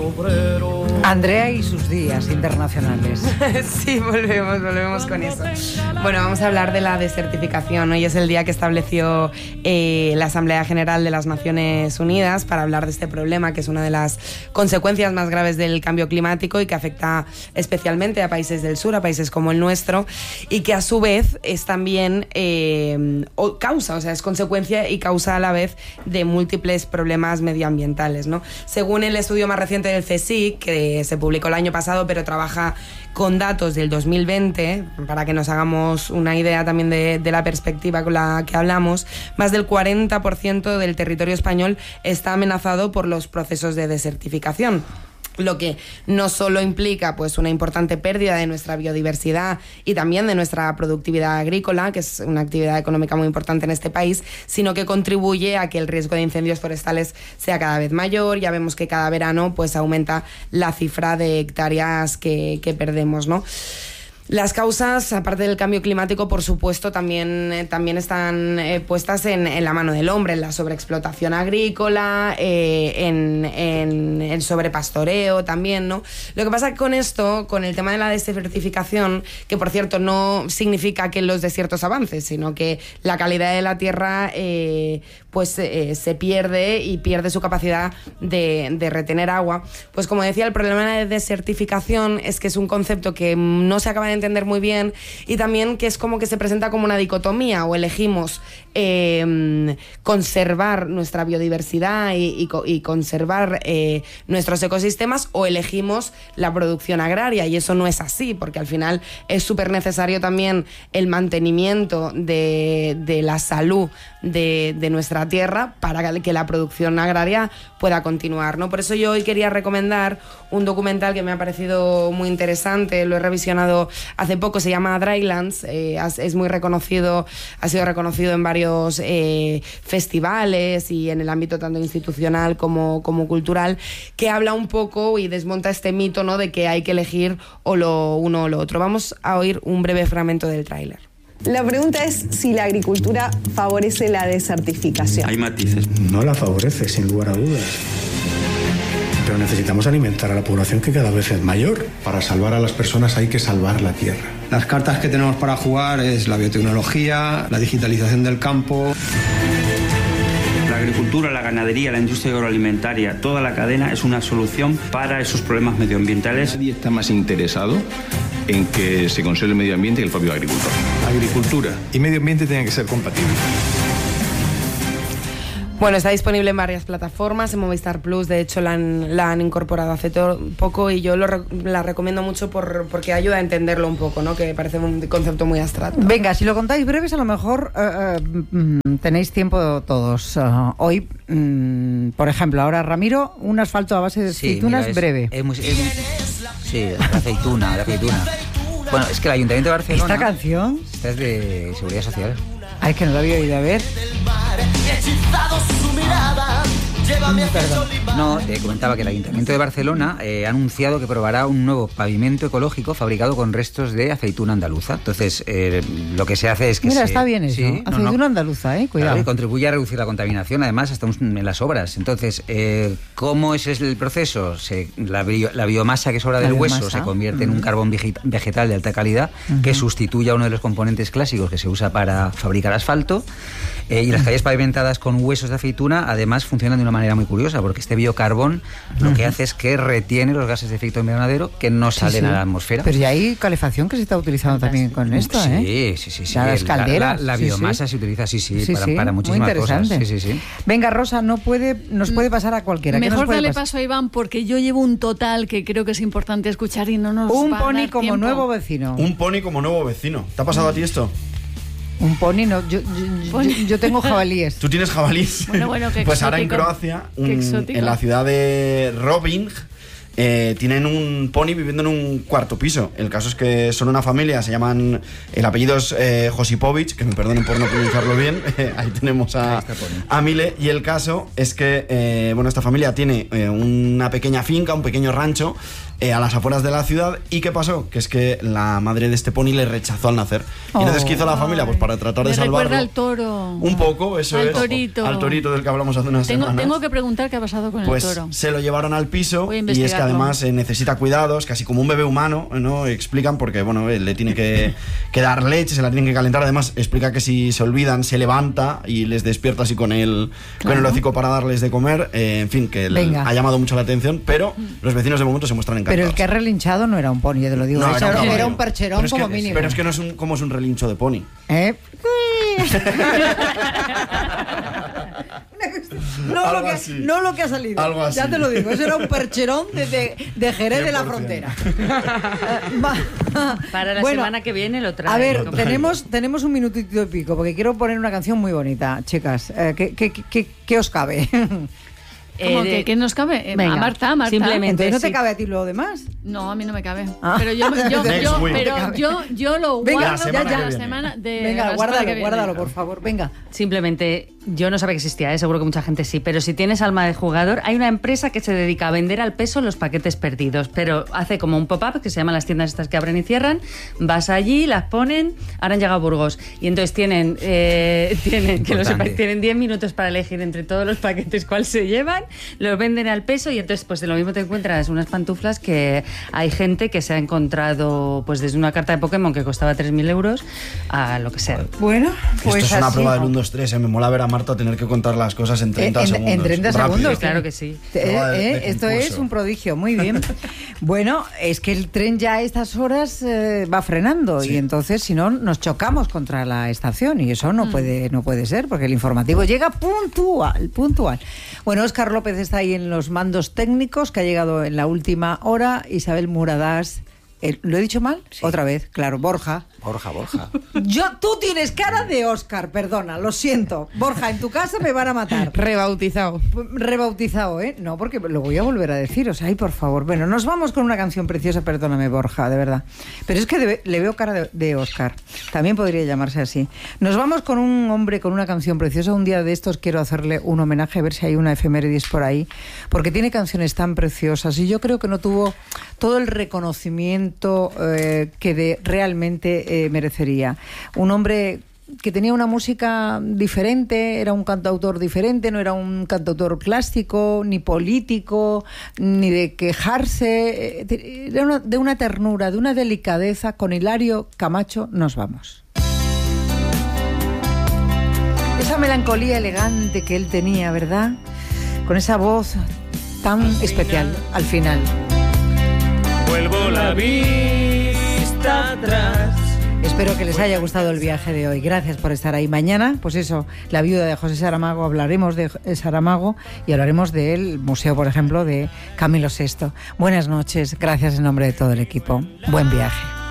Andrea y sus días internacionales. Sí, volvemos con eso. Bueno, vamos a hablar de la desertificación. Hoy es el día que estableció la Asamblea General de las Naciones Unidas para hablar de este problema, que es una de las consecuencias más graves del cambio climático y que afecta especialmente a países del sur, a países como el nuestro, y que a su vez es también es consecuencia y causa a la vez de múltiples problemas medioambientales, ¿no? Según el estudio más reciente del CSIC, que se publicó el año pasado, pero trabaja con datos del 2020, para que nos hagamos una idea también de la perspectiva con la que hablamos, más del 40% del territorio español está amenazado por los procesos de desertificación. Lo que no solo implica pues una importante pérdida de nuestra biodiversidad y también de nuestra productividad agrícola, que es una actividad económica muy importante en este país, sino que contribuye a que el riesgo de incendios forestales sea cada vez mayor. Ya vemos que cada verano pues aumenta la cifra de hectáreas que perdemos, ¿no? Las causas, aparte del cambio climático, por supuesto, también están puestas en la mano del hombre, en la sobreexplotación agrícola, en el sobrepastoreo también, ¿no? Lo que pasa con esto, con el tema de la desertificación, que por cierto no significa que los desiertos avancen, sino que la calidad de la tierra se pierde y pierde su capacidad de retener agua. Pues como decía, el problema de desertificación es que es un concepto que no se acaba de entender muy bien y también que es como que se presenta como una dicotomía: o elegimos conservar nuestra biodiversidad y conservar nuestros ecosistemas, o elegimos la producción agraria, y eso no es así, porque al final es súper necesario también el mantenimiento de la salud de nuestra tierra para que la producción agraria pueda continuar, ¿no? Por eso yo hoy quería recomendar un documental que me ha parecido muy interesante, lo he revisionado hace poco, se llama Drylands, es muy reconocido, ha sido reconocido en varios festivales y en el ámbito tanto institucional como cultural, que habla un poco y desmonta este mito, ¿no?, de que hay que elegir o lo uno o lo otro. Vamos a oír un breve fragmento del tráiler. La pregunta es si la agricultura favorece la desertificación. Hay matices. No la favorece, sin lugar a dudas. Pero necesitamos alimentar a la población, que cada vez es mayor. Para salvar a las personas hay que salvar la tierra. Las cartas que tenemos para jugar es la biotecnología, la digitalización del campo. La agricultura, la ganadería, la industria agroalimentaria, toda la cadena es una solución para esos problemas medioambientales. Nadie está más interesado en que se conserve el medio ambiente que el propio agricultor. Agricultura y medio ambiente tienen que ser compatibles. Bueno, está disponible en varias plataformas, en Movistar Plus, de hecho la han incorporado hace poco, y yo la recomiendo mucho porque ayuda a entenderlo un poco, ¿no?, que parece un concepto muy abstracto. Venga, si lo contáis breves, a lo mejor tenéis tiempo todos. Hoy, por ejemplo, ahora Ramiro, un asfalto a base de aceitunas breve. Sí, de aceituna. Bueno, es que el Ayuntamiento de Barcelona... ¿Esta canción? Esta es de Seguridad Social. Ay, que no la había oído, a ver. Perdón. No, te comentaba que el Ayuntamiento de Barcelona ha anunciado que probará un nuevo pavimento ecológico fabricado con restos de aceituna andaluza. Entonces, lo que se hace es que está bien eso. Sí, aceituna andaluza, cuidado. Claro, y contribuye a reducir la contaminación, además, hasta en las obras. Entonces, ¿cómo es el proceso? La biomasa que sobra del hueso se convierte en un carbón vegetal de alta calidad que sustituye a uno de los componentes clásicos que se usa para fabricar asfalto. Y las calles pavimentadas con huesos de aceituna, además, funcionan de una manera muy curiosa, porque este biocarbón lo que hace es que retiene los gases de efecto invernadero que no salen a la atmósfera. Pero ya hay calefacción que se está utilizando también con esto, Sí. Las calderas. La biomasa se utiliza, para muchísimas cosas. Sí. Venga, Rosa, nos puede pasar a cualquiera. Mejor dale paso a Iván, porque yo llevo un total que creo que es importante escuchar y no nos un va a dar pony como tiempo. nuevo vecino. Un pony como nuevo vecino. ¿Te ha pasado a ti esto? Un pony, no, yo tengo jabalíes. ¿Tú tienes jabalíes? Bueno, qué pues exótico. ahora en Croacia, en la ciudad de Rovinj, tienen un pony viviendo en un cuarto piso. El caso es que son una familia, se llaman, el apellido es Josipovic, que me perdonen por no pronunciarlo bien. Ahí tenemos a Mile. Y el caso es que esta familia tiene una pequeña finca, un pequeño rancho, a las afueras de la ciudad. ¿Y qué pasó? Que es que la madre de este pony le rechazó al nacer. Y entonces, ¿qué hizo la familia? Pues para tratar de salvarlo. Recuerda al toro. Un poco, eso al es. Torito. Al torito del que hablamos hace unas semanas. Tengo que preguntar qué ha pasado con pues el toro. Se lo llevaron al piso y es que además necesita cuidados, casi como un bebé humano, ¿no? Explican porque, bueno, le tiene que dar leche, se la tienen que calentar. Además, explica que si se olvidan, se levanta y les despierta así con el hocico para darles de comer. En fin, que ha llamado mucho la atención, pero los vecinos de momento se muestran encantados. Pero el que ha relinchado no era un pony, te lo digo. No, era un percherón como mínimo. Pero es que no es como es un relincho de pony. No lo que ha salido. Algo así. Ya te lo digo, eso era un percherón de Jerez de la Frontera. Para la semana que viene lo traigo. A ver, tenemos un minutito y pico, porque quiero poner una canción muy bonita, chicas. ¿Qué os cabe? ¿Cómo que qué nos cabe? Venga, Marta. Simplemente. Entonces, ¿no te cabe a ti lo demás? No, a mí no me cabe. Pero yo lo guardo para la semana de. Venga, guárdalo, por favor. Venga. Simplemente, yo no sabía que existía, seguro que mucha gente sí, pero si tienes alma de jugador, hay una empresa que se dedica a vender al peso los paquetes perdidos, pero hace como un pop-up que se llaman las tiendas estas que abren y cierran. Vas allí, las ponen, ahora han llegado a Burgos, y entonces tienen que lo sepáis, tienen 10 minutos para elegir entre todos los paquetes cuál se llevan, los venden al peso, y entonces pues de lo mismo te encuentras unas pantuflas que hay gente que se ha encontrado pues desde una carta de Pokémon que costaba 3.000 euros a lo que sea. Bueno, pues esto es una prueba del 1, 2, 3, me mola ver a Marta tener que contar las cosas en 30 segundos. En 30 segundos, claro que sí. Esto es un prodigio, muy bien. Bueno, es que el tren ya a estas horas va frenando, y entonces si no nos chocamos contra la estación, y eso no puede ser, porque el informativo llega puntual. Bueno, Óscar López está ahí en los mandos técnicos, que ha llegado en la última hora. Isabel Muradás. ¿Lo he dicho mal? Sí. Otra vez, claro, Borja. Tú tienes cara de Óscar, perdona, lo siento. Borja, en tu casa me van a matar. Rebautizado, ¿eh? No, porque lo voy a volver a decir, o sea, ay, por favor. Bueno, nos vamos con una canción preciosa, perdóname, Borja, de verdad. Pero es que le veo cara de Óscar. También podría llamarse así. Nos vamos con un hombre con una canción preciosa. Un día de estos quiero hacerle un homenaje, a ver si hay una efemérides por ahí, porque tiene canciones tan preciosas, y yo creo que no tuvo todo el reconocimiento que realmente merecería. Un hombre que tenía una música diferente, era un cantautor diferente, no era un cantautor clásico, ni político, ni de quejarse, era de una ternura, de una delicadeza. Con Hilario Camacho nos vamos. Esa melancolía elegante que él tenía, ¿verdad? Con esa voz tan especial al final. Vuelvo la vista atrás. Espero que les haya gustado el viaje de hoy. Gracias por estar ahí. Mañana, pues eso, la viuda de José Saramago, hablaremos de Saramago y hablaremos del museo, por ejemplo, de Camilo VI. Buenas noches, gracias en nombre de todo el equipo. Buen viaje.